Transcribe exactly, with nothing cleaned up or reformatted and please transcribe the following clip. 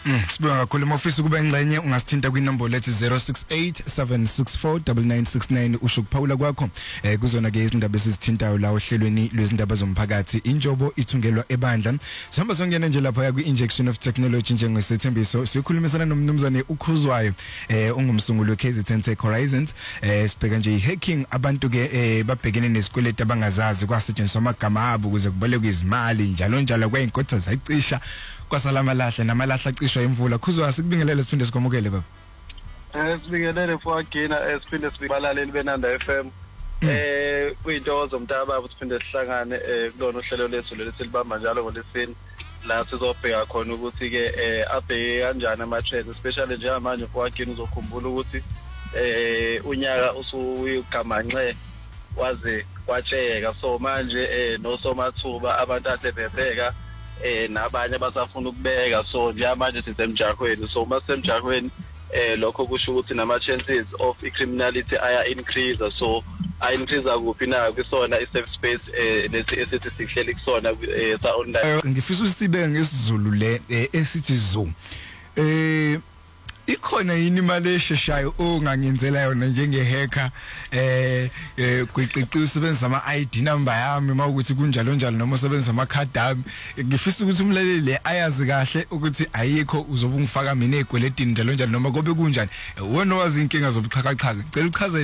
Sibonga kakhulu mofisa ukuba ingxenye ungasithinta kwinombolo lethi zero six eight seven six four nine nine six nine usho kuphawula kwakho eh kuzona ke izindaba esizithintayo la ohlelweni lwezindaba zomphakathi injobo ithungelwa ebandla sihamba songena nje lapha ku injection of technology njengesethembiso sikhulumisana nomnumzane ukhuzwayo eh ungumsunguli we K Z N Tech Horizons eh sibheka nje ihacking abantu ke eh babhekene nesikweleti abangazazi kwasetshenziswa amagama abo ukuze kubolekwe izimali njalo njalo kweyinkothi zayicisha kwasalama lahle namalahla acishwa imvula khuzwa sikubingelele siphinde sikomukele baba eh sibingelele fuagina esiphinde sibalaleli benanda F M eh kuyinto zomntaba siphinde sihlangane eh kulona uhlelo lethu lesilibamba njalo ngolesini la sizobheka khona ukuthi ke eh abheke kanjani ama trends especially nje manje fuagina uzokhumbula ukuthi eh unyaka usuyigamanxe waze kwatsheka so manje eh nosomathuba abantu ade bebheka eh nabanye basafuna ukubeka so nje manje sisemjahweni so masemjahweni eh lokho kusho ukuthi nama chances of criminality aya increase so ay increase kuphi na kusona i safe space eh lethi esithi sihleli kusona sa online ngifisa usibeke ngesizulu le esithi zo eh ikhona yini imali esheshayo ongangenzela yona njenge hacker eh kwiqiqi usebenzisa ama I D number yami mawukuthi kunjalo njalo noma usebenzisa ama card ami ngifisa ukuthi umlaleli le ayazi kahle ukuthi ayikho uzobe ungifaka mina egweletini njalo njalo noma kobe kunjani wona wazi inkinga zobuxhakaxhaka ngicela uchaze